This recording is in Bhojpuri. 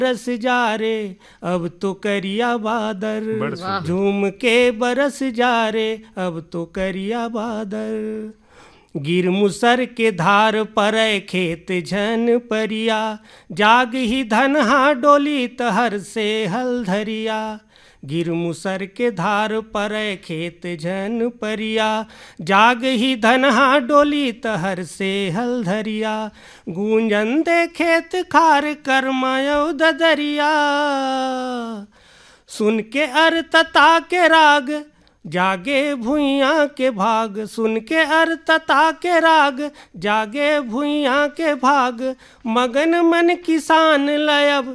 बरस जा रे अब तो करिया बादल, वाह। झूम के बरस जा रे अब तो करिया बादल। गिर मुसर के धार परय खेत झन परिया, जाग ही धनहा डोली तहर से हलधरिया। गिर मुसर के धार परय खेत झन परिया, जाग ही धनहा डोली तहर से हलधरिया। गूंजन दे खेत खार करमायो ददरिया, सुन के अरतता के राग जागे भुइयाँ के भाग। सुन के अरतता के राग जागे भुइयाँ के भाग, मगन मन किसान लयब